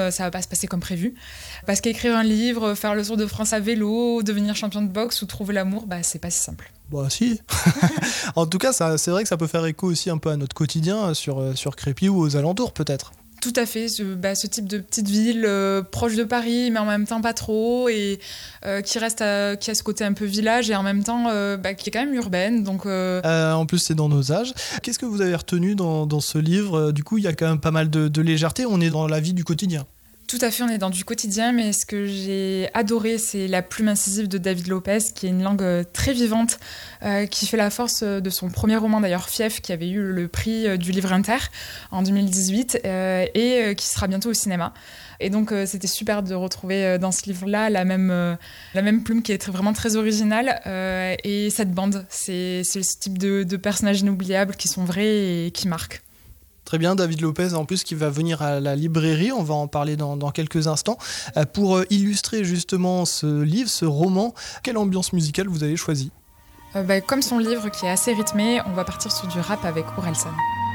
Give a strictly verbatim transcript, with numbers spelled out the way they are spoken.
euh, ça va pas se passer comme prévu. Parce qu'écrire un livre, faire le Tour de France à vélo, devenir champion de boxe ou trouver l'amour, bah, c'est pas si simple. Bah si. En tout cas, ça, c'est vrai que ça peut faire écho aussi un peu à notre quotidien sur, sur Crépy ou aux alentours peut-être. Tout à fait, ce, bah, ce type de petite ville euh, proche de Paris, mais en même temps pas trop, et euh, qui reste à, qui a ce côté un peu village, et en même temps euh, bah, qui est quand même urbaine. Donc, euh... Euh, en plus, c'est dans nos âges. Qu'est-ce que vous avez retenu dans, dans ce livre ? Du coup, il y a quand même pas mal de, de légèreté, on est dans la vie du quotidien. Tout à fait, on est dans du quotidien, mais ce que j'ai adoré, c'est la plume incisive de David Lopez, qui est une langue très vivante, euh, qui fait la force de son premier roman, d'ailleurs, Fief, qui avait eu le prix du Livre Inter en deux mille dix-huit, euh, et euh, qui sera bientôt au cinéma. Et donc, euh, c'était super de retrouver euh, dans ce livre-là la même, euh, la même plume qui est très, vraiment très originale, euh, et cette bande, c'est, c'est ce type de, de personnages inoubliables qui sont vrais et qui marquent. Très bien, David Lopez, en plus, qui va venir à la librairie, on va en parler dans, dans quelques instants. Euh, pour illustrer justement ce livre, ce roman, quelle ambiance musicale vous avez choisi ? euh, bah, Comme son livre qui est assez rythmé, on va partir sur du rap avec Orelsan.